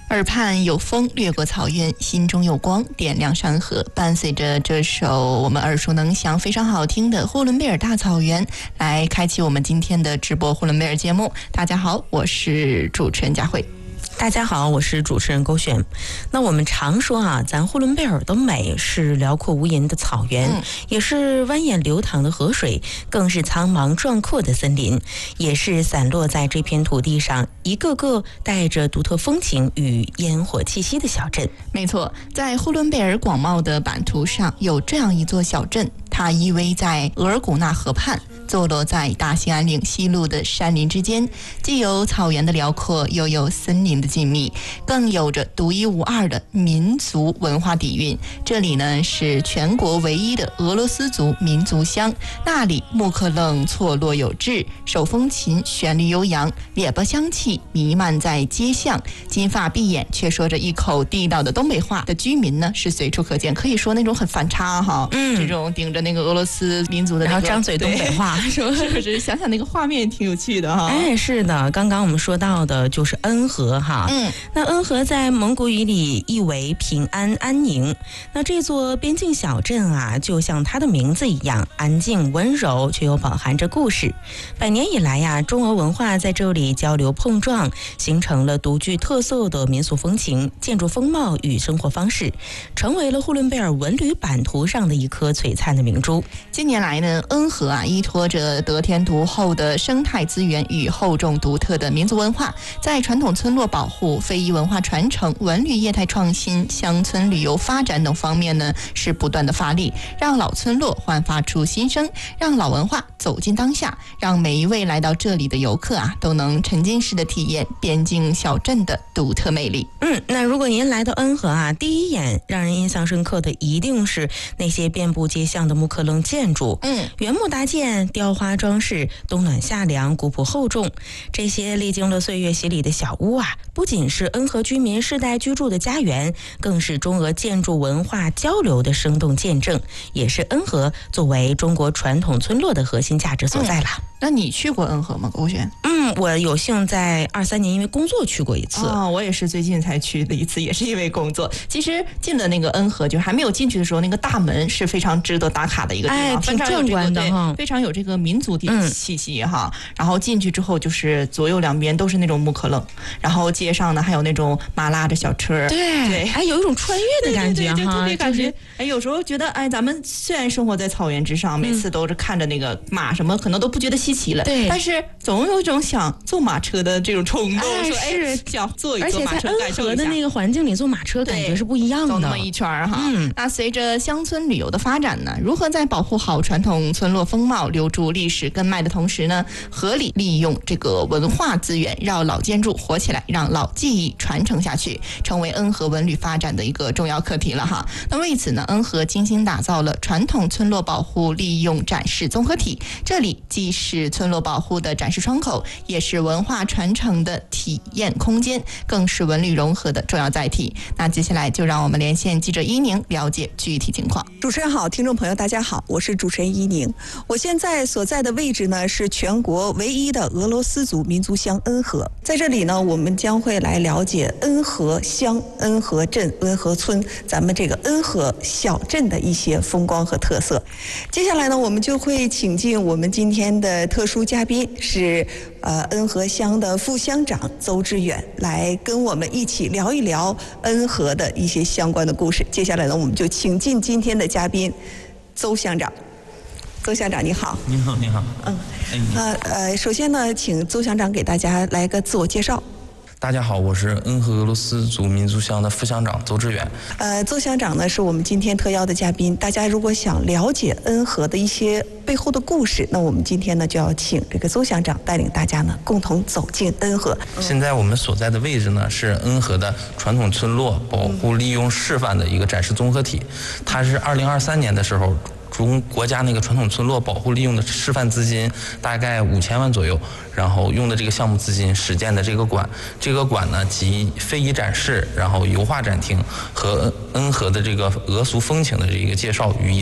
耳畔有风掠过草原，心中有光点亮山河。伴随着这首我们耳熟能详非常好听的呼伦贝尔大草原，来开启我们今天的直播呼伦贝尔节目。大家好，我是主持人佳慧。 大家好，我是主持人勾选。那我们常说啊，咱呼伦贝尔的美是辽阔无垠的草原，也是蜿蜒流淌的河水，更是苍茫壮阔的森林，也是散落在这片土地上一个个带着独特风情与烟火气息的小镇。 没错，在呼伦贝尔广袤的版图上有这样一座小镇，它依偎在额尔古纳河畔，坐落在大兴安岭西麓的山林之间，既有草原的辽阔，又有森林的静谧，更有着独一无二的民族文化底蕴。这里呢是全国唯一的俄罗斯族民族乡，那里木克楞错落有致，手风琴旋律悠扬，列巴香气弥漫在街巷，金发碧眼却说着一口地道的东北话的居民呢是随处可见，可以说那种很反差哈，这种顶着那个俄罗斯民族的那个， 然后张嘴东北话， 是不是？想想那个画面挺有趣的哈。 哎，是的，刚刚我们说到的就是恩和哈，那恩和在蒙古语里意为平安安宁。那这座边境小镇啊，就像它的名字一样，安静温柔，却又饱含着故事。百年以来呀，中俄文化在这里交流碰撞，形成了独具特色的民俗风情、建筑风貌与生活方式，成为了呼伦贝尔文旅版图上的一颗璀璨的明珠。 近年来呢，恩和啊依托着得天独厚的生态资源与厚重独特的民族文化，在传统村落保护、非遗文化传承、文旅业态创新、乡村旅游发展等方面呢，是不断的发力，让老村落焕发出新生，让老文化走进当下，让每一位来到这里的游客啊，都能沉浸式的体验边境小镇的独特魅力。 那如果您来到恩和啊，第一眼让人印象深刻的一定是那些遍布街巷的木克楞建筑，原木搭建，雕花装饰，冬暖夏凉，古朴厚重。这些历经了岁月洗礼的小屋啊，不仅是恩和居民世代居住的家园，更是中俄建筑文化交流的生动见证，也是恩和作为中国传统村落的核心价值所在了。 那你去过恩和吗，勾选？ 我有幸在23年因为工作去过一次。 我也是最近才去的一次，也是因为工作。其实进了那个恩和，就还没有进去的时候，那个大门是非常值得打卡的一个地方， 挺壮观的哈， 非常有这个民族的气息哈。然后进去之后，就是左右两边都是那种木克楞，然后街上呢还有那种马拉着小车，对， 有一种穿越的感觉哈， 就特别感觉。有时候觉得咱们虽然生活在草原之上，每次都是看着那个马什么，可能都不觉得稀奇了， 对， 但是总有一种想坐马车的这种冲动， 是想坐一坐马车， 而且在恩和的那个环境里坐马车感觉是不一样的， 走那么一圈哈。那随着乡村旅游的发展呢，如何在保护好传统村落风貌、留住历史根脉的同时呢，合理利用这个文化资源，让老建筑活起来，让老技艺传承下去，成为恩和文旅发展的一个重要课题了哈。那为此呢，恩和精心打造了传统村落保护利用展示综合体，这里既是村落保护的展示窗口，也是文化传承的体验空间，更是文旅融合的重要载体。那接下来就让我们连线记者伊宁，了解具体情况。 主持人好，听众朋友大家好，我是主持人伊宁。我现在所在的位置呢，是全国唯一的俄罗斯族民族乡恩和。在这里呢，我们将会来了解恩和乡、恩和镇、恩和村，咱们这个恩和小镇的一些风光和特色。接下来呢，我们就会请进我们今天的特殊嘉宾，是恩和乡的副乡长邹志远，来跟我们一起聊一聊恩和的一些相关的故事。接下来呢，我们就请进今天的嘉宾邹乡长。邹乡长你好。 你好，你好。 首先呢，请邹乡长给大家来个自我介绍。 大家好，我是恩和俄罗斯族民族乡的副乡长邹志远。 邹乡长呢是我们今天特邀的嘉宾。大家如果想了解恩和的一些背后的故事，那我们今天呢就要请这个邹乡长带领大家呢共同走进恩和。 现在我们所在的位置呢是恩和的传统村落保护利用示范的一个展示综合体，它是2023年的时候中国家那个传统村落保护利用的示范资金大概5000万左右，然后用的这个项目资金始建的这个馆呢集非遗展示，然后油画展厅和恩和的这个俄俗风情的这个介绍于一身。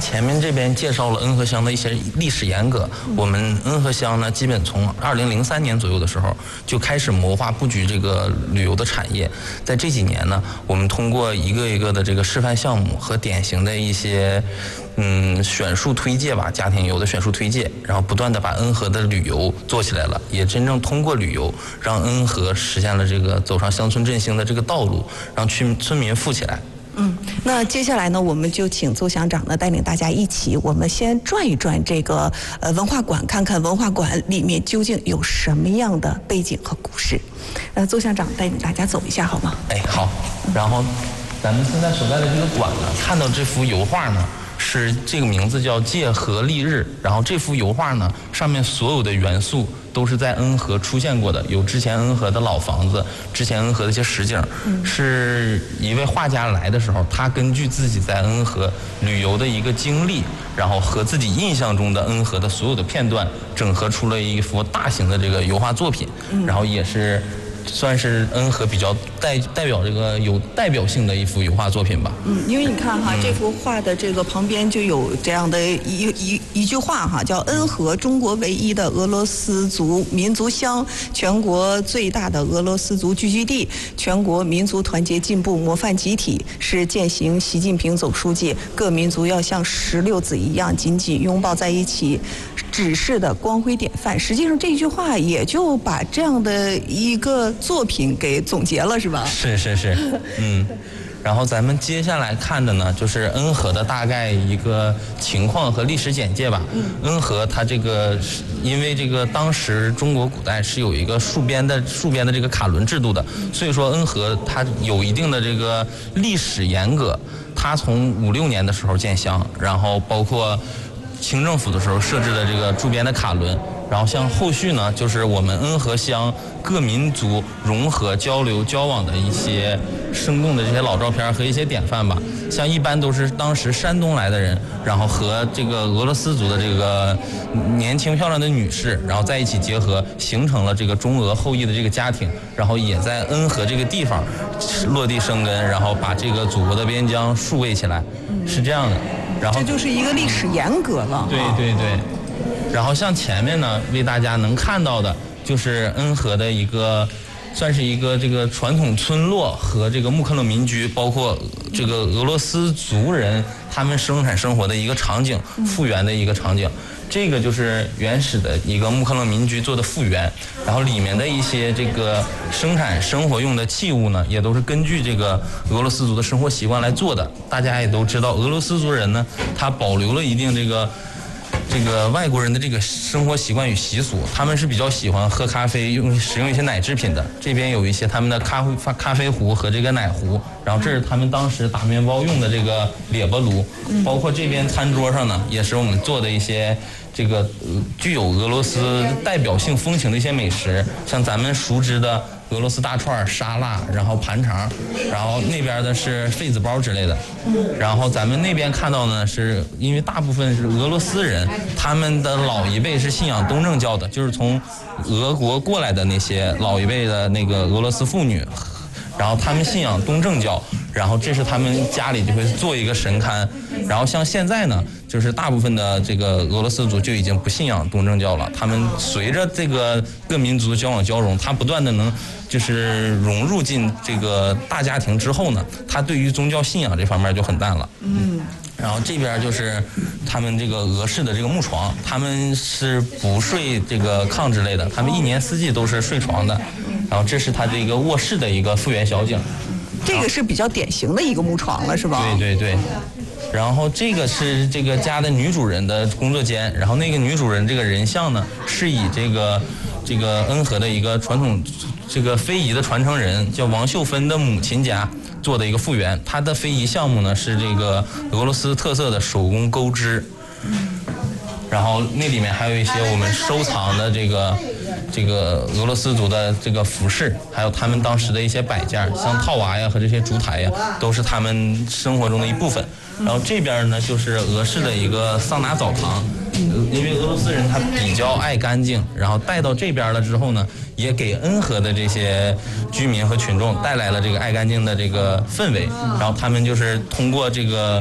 前面这边介绍了恩和乡的一些历史沿革。我们恩和乡呢，基本从2003年左右的时候就开始谋划布局这个旅游的产业。在这几年呢，我们通过一个一个的这个示范项目和典型的一些选述推介吧，家庭游的选述推介，然后不断的把恩和的旅游做起来了，也真正通过旅游让恩和实现了这个走上乡村振兴的这个道路，让村民富起来。 那接下来呢，我们就请邹乡长呢带领大家一起，我们先转一转这个文化馆，看看文化馆里面究竟有什么样的背景和故事。邹乡长带领大家走一下好吗？ 好。然后咱们现在所在的这个馆呢，看到这幅油画呢，是这个名字叫《界河丽日》。然后这幅油画呢，上面所有的元素都是在恩和出现过的，有之前恩和的老房子，之前恩和的一些实景，是一位画家来的时候，他根据自己在恩和旅游的一个经历，然后和自己印象中的恩和的所有的片段整合出了一幅大型的这个油画作品，然后也是算是恩和比较代表这个有代表性的一幅油画作品吧。 因为你看哈，这幅画的这个旁边就有这样的一句话哈，叫恩和，中国唯一的俄罗斯族民族乡，全国最大的俄罗斯族聚居地，全国民族团结进步模范集体，是践行习近平总书记各民族要像石榴籽一样紧紧拥抱在一起指示的光辉典范。实际上这句话也就把这样的一个作品给总结了，是吧？ 是，然后咱们接下来看的呢，就是恩和的大概一个情况和历史简介吧。恩和它这个因为这个当时中国古代是有一个戍边的这个卡伦制度的，所以说恩和它有一定的这个历史沿革。它从56年的时候建乡，然后包括清政府的时候设置的这个驻边的卡伦，然后像后续呢，就是我们恩和乡各民族融合交流交往的一些生动的这些老照片和一些典范吧。像一般都是当时山东来的人，然后和这个俄罗斯族的这个年轻漂亮的女士，然后在一起结合，形成了这个中俄后裔的这个家庭，然后也在恩和这个地方落地生根，然后把这个祖国的边疆戍卫起来，是这样的。然后这就是一个历史沿革了。 对。然后像前面呢，为大家能看到的就是恩和的一个，算是一个这个传统村落和这个穆克勒民居，包括这个俄罗斯族人他们生产生活的一个场景，复原的一个场景。这个就是原始的一个穆克勒民居做的复原，然后里面的一些这个生产生活用的器物呢，也都是根据这个俄罗斯族的生活习惯来做的。大家也都知道，俄罗斯族人呢，他保留了一定这个外国人的这个生活习惯与习俗，他们是比较喜欢喝咖啡，使用一些奶制品的。这边有一些他们的咖啡壶和这个奶壶，然后这是他们当时打面包用的这个列巴炉，包括这边餐桌上呢，也是我们做的一些这个具有俄罗斯代表性风情的一些美食，像咱们熟知的俄罗斯大串、沙拉，然后盘肠，然后那边的是痱子包之类的。然后咱们那边看到呢，是因为大部分是俄罗斯人，他们的老一辈是信仰东正教的，就是从俄国过来的那些老一辈的那个俄罗斯妇女，然后他们信仰东正教，然后这是他们家里就会做一个神龛。然后像现在呢，就是大部分的这个俄罗斯族就已经不信仰东正教了，他们随着这个各民族的交往交融，他不断的能就是融入进这个大家庭之后呢，他对于宗教信仰这方面就很淡了。然后这边就是他们这个俄式的这个木床，他们是不睡这个炕之类的，他们一年四季都是睡床的。然后这是他这个卧室的一个复原小景， 这个是比较典型的一个木床了，是吧？ 对。然后这个是这个家的女主人的工作间，然后那个女主人这个人像呢，是以这个恩和的一个传统这个非遗的传承人叫王秀芬的母亲家做的一个复原。她的非遗项目呢是这个俄罗斯特色的手工钩织，然后那里面还有一些我们收藏的这个俄罗斯族的这个服饰，还有他们当时的一些摆件，像套娃呀和这些烛台呀，都是他们生活中的一部分。然后这边呢就是俄式的一个桑拿澡堂，因为俄罗斯人他比较爱干净，然后带到这边了之后呢，也给恩和的这些居民和群众带来了这个爱干净的这个氛围。然后他们就是通过这个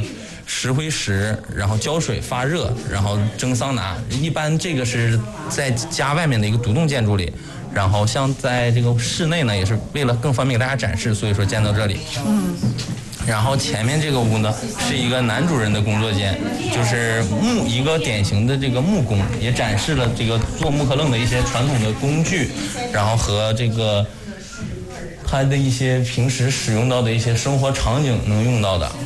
石灰石，然后浇水发热，然后蒸桑拿。一般这个是在家外面的一个独栋建筑里。然后像在这个室内呢，也是为了更方便给大家展示，所以说建到这里。然后前面这个屋呢是一个男主人的工作间，就是一个典型的这个木工，也展示了这个做木刻楞的一些传统的工具，然后和这个他的一些平时使用到的一些生活场景能用到的。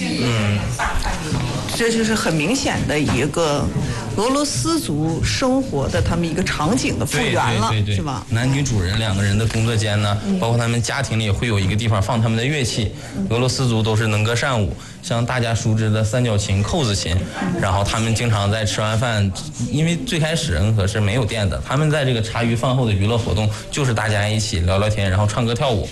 这就是很明显的一个俄罗斯族生活的他们一个场景的复原了， 对， 是吧？ 男女主人2个人的工作间呢，包括他们家庭里也会有一个地方放他们的乐器。俄罗斯族都是能歌善舞，像大家熟知的三角琴、扣子琴，然后他们经常在吃完饭，因为最开始恩和是没有电的，他们在这个茶余饭后的娱乐活动就是大家一起聊聊天，然后唱歌跳舞。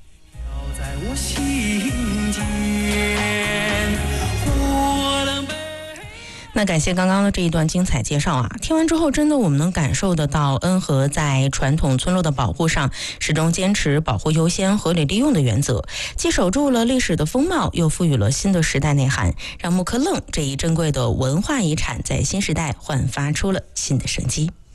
那感谢刚刚的这一段精彩介绍啊！听完之后，真的我们能感受得到恩和在传统村落的保护上，始终坚持保护优先、合理利用的原则，既守住了历史的风貌，又赋予了新的时代内涵，让木刻楞这一珍贵的文化遗产在新时代焕发出了新的生机。